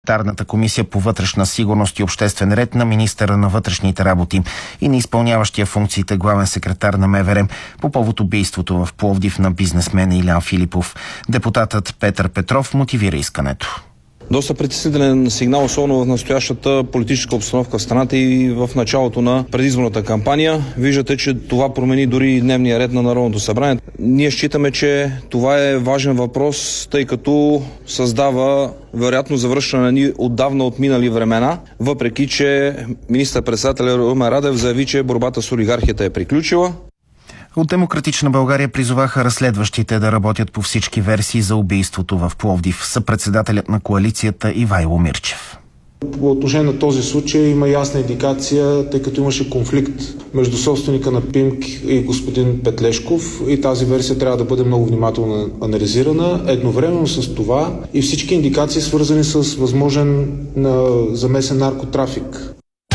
Парламентарната комисия по вътрешна сигурност и обществен ред на министъра на вътрешните работи и на изпълняващия функциите главен секретар на МВР по повод убийството в Пловдив на бизнесмена Илян Филипов. Депутатът Петър Петров мотивира искането. Доста притеснителен сигнал, особено в настоящата политическа обстановка в страната и в началото на предизборната кампания. Виждате, че това промени дори дневния ред на Народното събрание. Ние считаме, че това е важен въпрос, тъй като създава вероятно завръщане на отдавна отминали времена, въпреки че министър-председателят Румен Радев заяви, че борбата с олигархията е приключила. От Демократична България призоваха разследващите да работят по всички версии за убийството в Пловдив. Съпредседателят на коалицията Ивайло Мирчев. По отношение на този случай има ясна индикация, тъй като имаше конфликт между собственика на ПИМК и господин Петлешков, и тази версия трябва да бъде много внимателно анализирана. Едновременно с това и всички индикации, свързани с възможен замесен наркотрафик.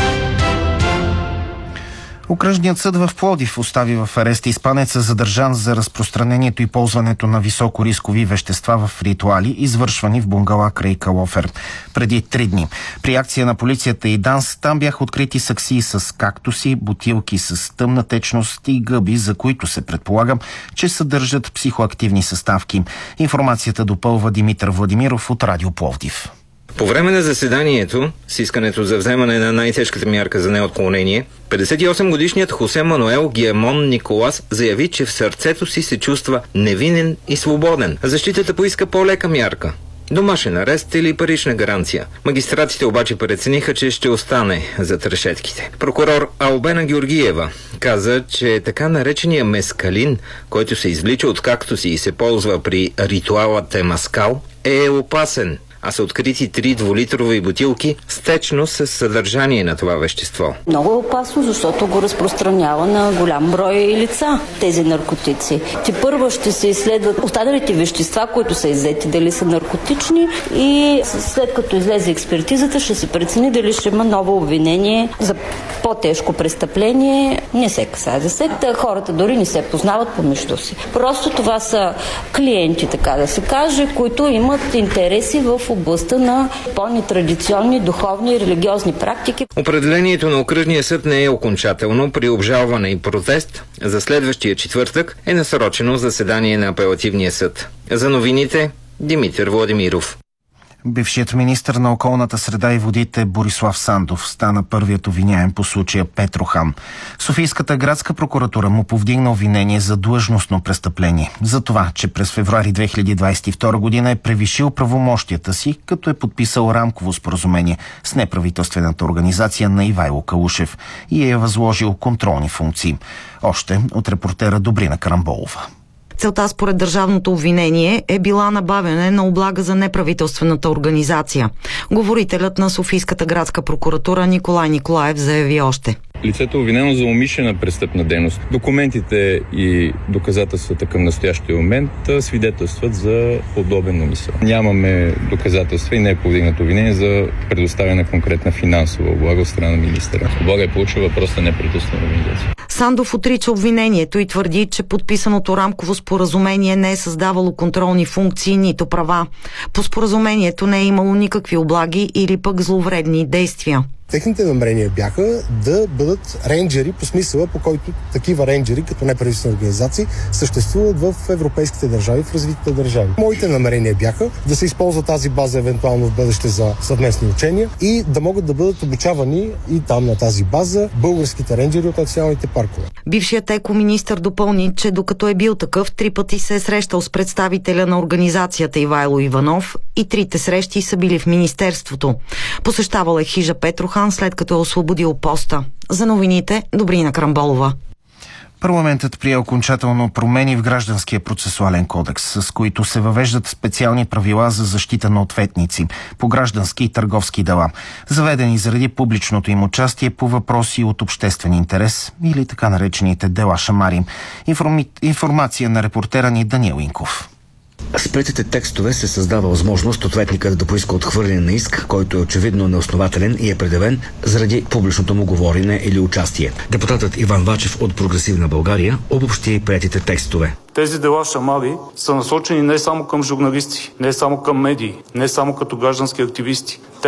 Окръжният съд в Пловдив остави в арест испанеца, задържан за разпространението и ползването на високорискови вещества в ритуали, извършвани в бунгала край Калофер преди 3 дни. При акция на полицията и ДАНС там бяха открити саксии с кактуси, бутилки с тъмна течност и гъби, за които се предполага, че съдържат психоактивни съставки. Информацията допълва Димитър Владимиров от Радио Пловдив. По време на заседанието с искането за вземане на най-тежката мярка за неотклонение, 58-годишният Хосе Мануел Гиемон Николас заяви, че в сърцето си се чувства невинен и свободен. Защитата поиска по-лека мярка – домашен арест или парична гаранция. Магистратите обаче прецениха, че ще остане зад решетките. Прокурор Албена Георгиева каза, че така наречения мескалин, който се извлича от кактуси и се ползва при ритуала темаскал, е опасен, а са открити 3 двулитрови бутилки с течност с съдържание на това вещество. Много е опасно, защото го разпространява на голям брой лица, тези наркотици. Тепърва ще се изследват останалите вещества, които са иззети, дали са наркотични, и след като излезе експертизата, ще се прецени дали ще има ново обвинение за по-тежко престъпление. Не се касае за секта, хората дори не се познават помежду си. Просто това са клиенти, така да се каже, които имат интереси в областта на по-нетрадиционни духовни и религиозни практики. Определението на окръжния съд не е окончателно. При обжалване и протест за следващия четвъртък е насрочено заседание на апелативния съд. За новините Димитър Владимиров. Бившият министър на околната среда и водите Борислав Сандов стана първият обвиняем по случая Петрохан. Софийската градска прокуратура му повдигна обвинение за длъжностно престъпление. За това, че през февруари 2022 година е превишил правомощията си, като е подписал рамково споразумение с неправителствената организация на Ивайло Калушев и е възложил контролни функции. Още от репортера Добрина Карамболова. Целта според държавното обвинение е била набавяне на облага за неправителствената организация. Говорителят на Софийската градска прокуратура Николай Николаев заяви още. Лицето е обвинено за умишлена престъпна дейност. Документите и доказателствата към настоящия момент свидетелстват за подобен умисъл. Нямаме доказателства и не е повдигнато обвинение за предоставяне на конкретна финансова облага от страна на министъра. Облага е получил въпрос на неправителствена организация. Сандов отрича обвинението и твърди, че подписаното рамково споразумение не е създавало контролни функции, нито права. По споразумението не е имало никакви облаги или пък зловредни действия. Техните намерения бяха да бъдат рейнджери по смисъла, по който такива рейнджери, като неправителствени организации, съществуват в европейските държави, в развитите държави. Моите намерения бяха да се използва тази база евентуално в бъдеще за съвместни учения и да могат да бъдат обучавани и там на тази база българските рейнджери от националните паркове. Бившият екоминистър допълни, че докато е бил такъв, 3 пъти се е срещал с представителя на организацията Ивайло Иванов и 3-те срещи са били в министерството. Посещавал е хижа Петрохан, след като е освободил поста. За новините Добрина Крамболова. Парламентът прие окончателно промени в Гражданския процесуален кодекс, с които се въвеждат специални правила за защита на ответници по граждански и търговски дела, заведени заради публичното им участие по въпроси от обществен интерес или така наречените дела шамари. Информация на репортера ни Даниел Инков. С приетите текстове се създава възможност ответникът да поиска отхвърляне на иск, който е очевидно неоснователен и е предявен заради публичното му говорене или участие. Депутатът Иван Вачев от Прогресивна България обобщи приетите текстове. Тези дела шамари са насочени не само към журналисти, не само към медии, не само като граждански активисти.